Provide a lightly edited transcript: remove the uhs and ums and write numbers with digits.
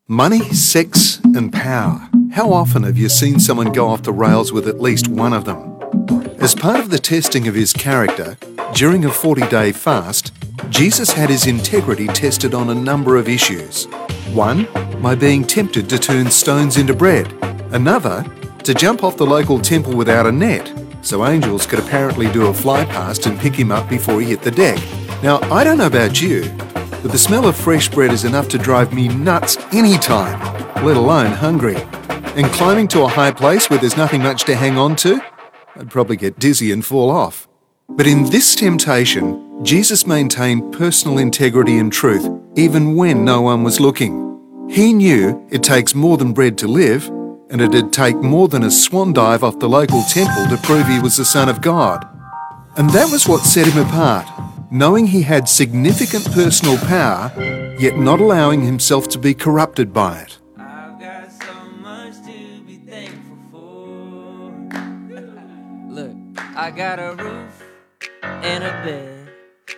Money, sex, and power. How often have you seen someone go off the rails with at least one of them? As part of the testing of his character, during a 40-day fast, Jesus had his integrity tested on a number of issues. One, by being tempted to turn stones into bread. Another, to jump off the local temple without a net, so angels could apparently do a fly past and pick him up before he hit the deck. Now, I don't know about you, but the smell of fresh bread is enough to drive me nuts anytime, let alone hungry. And climbing to a high place where there's nothing much to hang on to, I'd probably get dizzy and fall off. But in this temptation, Jesus maintained personal integrity and truth, even when no one was looking. He knew it takes more than bread to live, and it'd take more than a swan dive off the local temple to prove he was the Son of God. And that was what set him apart, knowing he had significant personal power, yet not allowing himself to be corrupted by it. I've got so much to be thankful for. Look, I got a roof and a bed.